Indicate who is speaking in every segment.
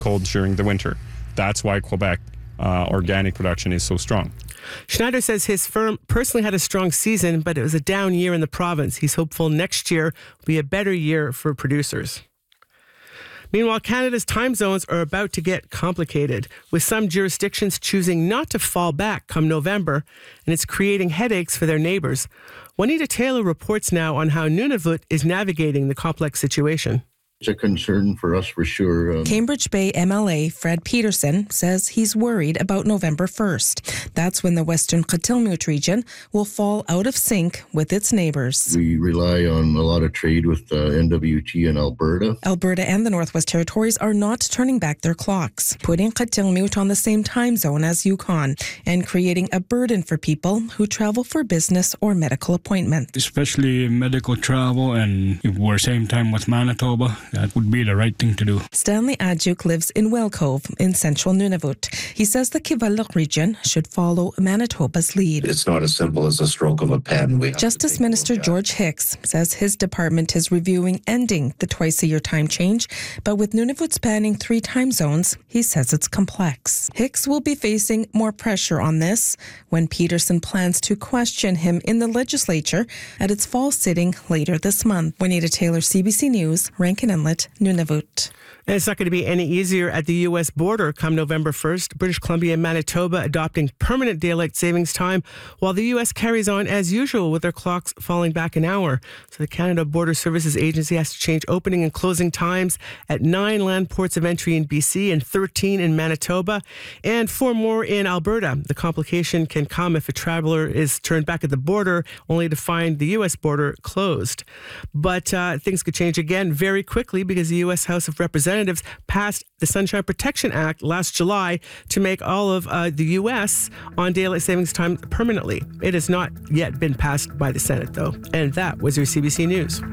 Speaker 1: cold during the winter. That's why Quebec organic production is so strong.
Speaker 2: Schneider says his firm personally had a strong season, but it was a down year in the province. He's hopeful next year will be a better year for producers. Meanwhile, Canada's time zones are about to get complicated, with some jurisdictions choosing not to fall back come November, and it's creating headaches for their neighbours. Juanita Taylor reports now on how Nunavut is navigating the complex situation.
Speaker 3: It's a concern for us for sure.
Speaker 4: Cambridge Bay MLA Fred Peterson says he's worried about November 1st. That's when the Western Kitilmuyt region will fall out of sync with its neighbours.
Speaker 3: We rely on a lot of trade with NWT in Alberta.
Speaker 4: Alberta and the Northwest Territories are not turning back their clocks, putting Kitilmuyt on the same time zone as Yukon and creating a burden for people who travel for business or medical appointments.
Speaker 5: Especially medical travel, and if we're same time with Manitoba, that would be the right thing to do.
Speaker 4: Stanley Adjuk lives in Wellcove in central Nunavut. He says the Kivalliq region should follow Manitoba's lead.
Speaker 6: It's not as simple as a stroke of a pen.
Speaker 4: Justice Minister George Hicks says his department is reviewing ending the twice-a-year time change, but with Nunavut spanning 3 time zones, he says it's complex. Hicks will be facing more pressure on this when Peterson plans to question him in the legislature at its fall sitting later this month. Juanita Taylor, CBC News, Rankin Inlet, Nunavut.
Speaker 2: And it's not going to be any easier at the U.S. border come November 1st. British Columbia and Manitoba adopting permanent daylight savings time, while the U.S. carries on as usual with their clocks falling back an hour. So the Canada Border Services Agency has to change opening and closing times at 9 land ports of entry in BC and 13 in Manitoba, and 4 more in Alberta. The complication can come if a traveler is turned back at the border, only to find the U.S. border closed. But things could change again very quickly, because the U.S. House of Representatives passed the Sunshine Protection Act last July to make all of the U.S. on daylight savings time permanently. It has not yet been passed by the Senate, though. And that was your CBC News.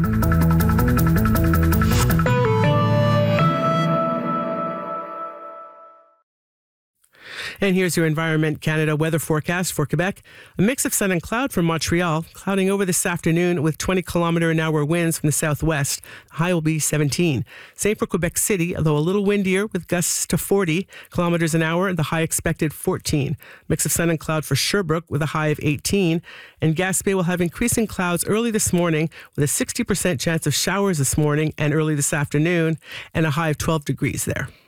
Speaker 2: And here's your Environment Canada weather forecast for Quebec. A mix of sun and cloud from Montreal, clouding over this afternoon with 20-kilometer-an-hour winds from the southwest. The high will be 17. Same for Quebec City, although a little windier with gusts to 40 kilometers an hour, and the high expected 14. Mix of sun and cloud for Sherbrooke with a high of 18. And Gaspé will have increasing clouds early this morning with a 60% chance of showers this morning and early this afternoon, and a high of 12 degrees there.